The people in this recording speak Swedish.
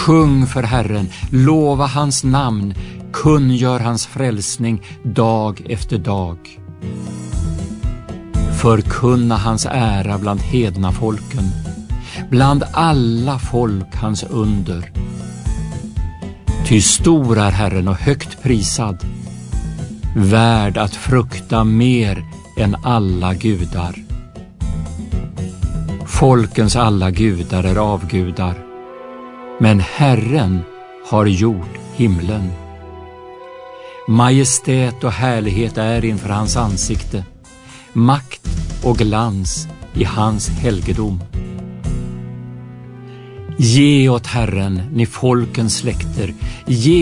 Sjung för Herren, lova hans namn, kungör hans frälsning dag efter dag. Förkunna hans ära bland hedna folken, bland alla folk hans under. Ty stor är Herren och högt prisad, värd att frukta mer än alla gudar. Folkens alla gudar är avgudar, men Herren har gjort himlen. Majestät och härlighet är inför hans ansikte, makt och glans i hans helgedom. Ge åt Herren, ni folkens släkter, ge